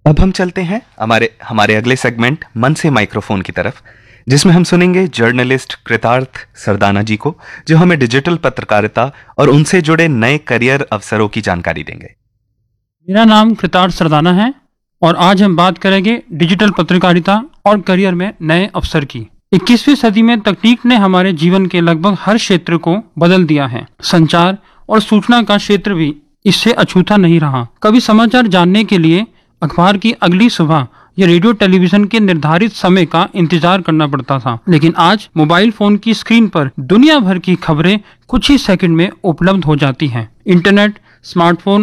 अब हम चलते हैं हमारे अगले सेगमेंट मन से माइक्रोफोन की तरफ, जिसमें हम सुनेंगे जर्नलिस्ट कृतार्थ सरदाना जी को, जो हमें डिजिटल पत्रकारिता और उनसे जुड़े नए करियर अवसरों की जानकारी देंगे। मेरा नाम कृतार्थ सरदाना है और आज हम बात करेंगे डिजिटल पत्रकारिता और करियर में नए अवसर की। 21वीं सदी में तकनीक ने हमारे जीवन के लगभग हर क्षेत्र को बदल दिया है। संचार और सूचना का क्षेत्र भी इससे अछूता नहीं रहा। कभी समाचार जानने के लिए अखबार की अगली सुबह या रेडियो टेलीविजन के निर्धारित समय का इंतजार करना पड़ता था, लेकिन आज मोबाइल फोन की स्क्रीन पर दुनिया भर की खबरें कुछ ही सेकंड में उपलब्ध हो जाती हैं। Internet, smartphone